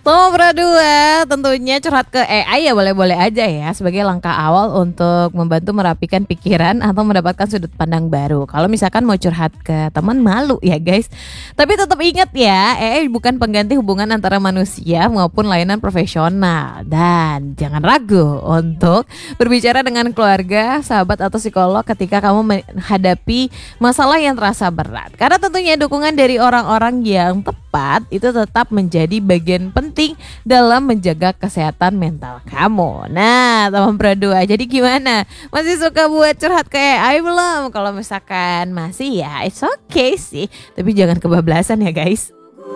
Nomor dua, tentunya curhat ke AI ya boleh-boleh aja ya sebagai langkah awal untuk membantu merapikan pikiran atau mendapatkan sudut pandang baru. Kalau misalkan mau curhat ke teman malu ya guys. Tapi tetap ingat ya, AI bukan pengganti hubungan antara manusia maupun layanan profesional. Dan jangan ragu untuk berbicara dengan keluarga, sahabat atau psikolog ketika kamu menghadapi masalah yang terasa berat. Karena tentunya dukungan dari orang-orang yang tepat itu tetap menjadi bagian penting dalam menjaga kesehatan mental kamu. Nah, teman berdua, jadi gimana? Masih suka buat curhat ke AI belum? Kalau misalkan masih ya, it's okay sih. Tapi jangan kebablasan ya guys.